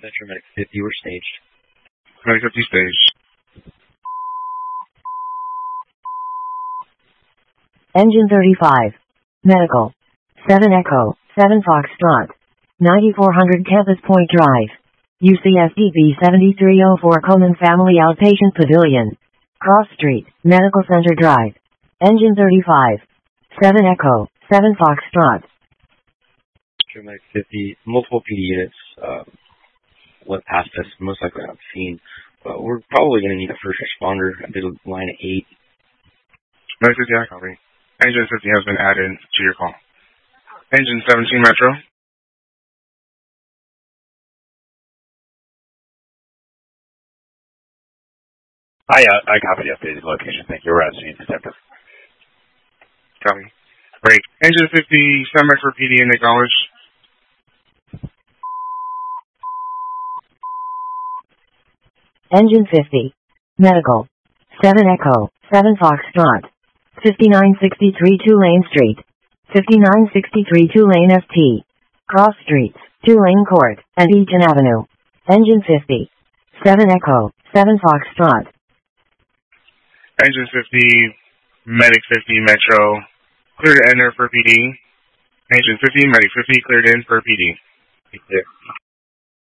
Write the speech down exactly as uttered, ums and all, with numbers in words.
Metro Medic fifty, we're staged. Medic fifty staged. Engine thirty-five. Medical. seven Echo, seven Foxtrot. ninety-four hundred Campus Point Drive. U C S D B seventy-three oh four Coleman Family Outpatient Pavilion. Cross Street, Medical Center Drive. Engine thirty-five. seven Echo, seven Foxtrot. Metro Medic fifty, multiple P D units uh, went past us, most likely on scene. But we're probably going to need a first responder at the line eight. Medic fifty, I copy. Engine fifty has been added to your call. Engine seventeen Metro. Hi, uh, I copy the updated location. Thank you. We're at scene detective. Copy. Great. Engine fifty, stand by for P D and acknowledge. Engine fifty. Medical. seven Echo, seven Foxtrot. fifty-nine sixty-three Tulane Street. fifty-nine sixty-three Tulane S T. Cross Streets, Tulane Court, and Eaton Avenue. Engine fifty. seven Echo, seven Foxtrot. Engine fifty, Medic fifty Metro, clear to enter for P D. Engine fifty, Medic fifty, cleared in for P D. Clear.